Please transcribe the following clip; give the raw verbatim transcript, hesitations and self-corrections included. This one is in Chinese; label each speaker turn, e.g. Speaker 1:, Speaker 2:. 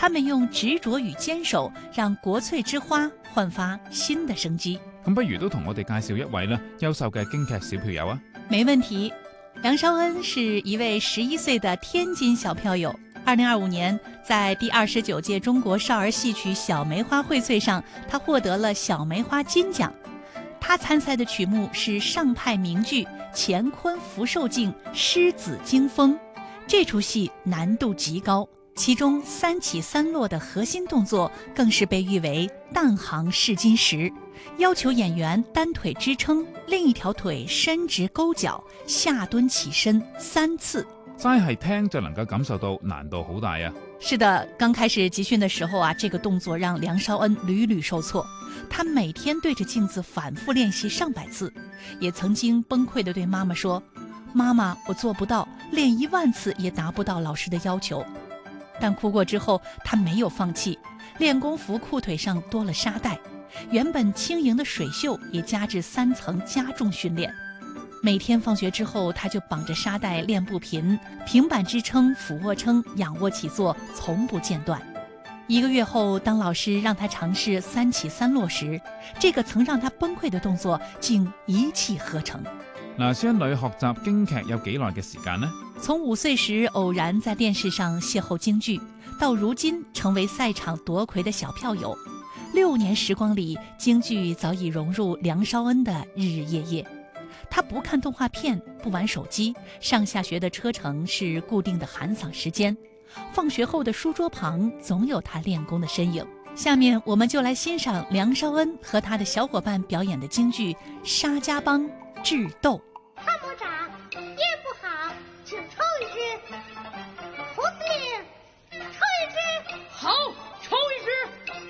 Speaker 1: 他們用執着與堅守，讓國粹之花煥發新的生機。
Speaker 2: 咁不如都同我哋介紹一位咧優秀嘅京劇小票友啊。
Speaker 1: 沒問題。梁紹恩是一位十一歲的天津小票友。二零二五年，在第二十九屆中國少兒戲曲小梅花薈萃上，他獲得了小梅花金獎。他參賽的曲目是上派名劇《乾坤福壽鏡》《獅子驚風》，這出戲難度極高，其中三起三落的核心動作更是被譽為彈行試金石，要求演員單腿支撐，另一條腿伸直勾腳，下蹲起身三次。
Speaker 2: 齋係聽就能夠感受到難度好大啊！
Speaker 1: 是的，剛開始集訓的時候啊，這個動作讓梁紹恩屢屢受挫。他每天對着鏡子反覆練習上百次，也曾經崩潰地對媽媽說：“媽媽，我做不到，練一萬次也達不到老師的要求。”但哭過之後，他沒有放棄，練功服褲腿上多了沙袋，原本輕盈的水袖也加至三層加重訓練。每天放學之後，他就綁着沙袋練步頻，平板支撐、俯臥撐、仰臥起坐，從不間斷。一個月後，當老師讓他嘗試三起三落時，這個曾讓他崩潰的動作竟一氣呵成。
Speaker 2: 嗱，孫女學習京劇有幾耐嘅時間呢？
Speaker 1: 從五歲時偶然在電視上邂逅京劇，到如今成為賽場奪魁的小票友，六年時光裡，京劇早已融入梁紹恩的日日夜夜。他不看動畫片，不玩手機，上下學的車程是固定的喊嗓時間，放學後的書桌旁總有他練功的身影。下面我們就來欣賞梁紹恩和他的小夥伴表演的京劇《沙家浜智鬥》。